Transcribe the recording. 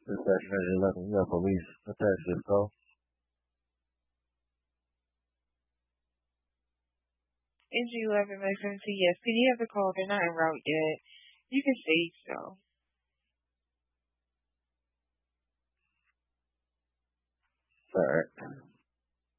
Dispatch 911, you got police attached to this call. NG11 emergency, yes. PD has a call. They're not en route yet. You can see, so. Alright.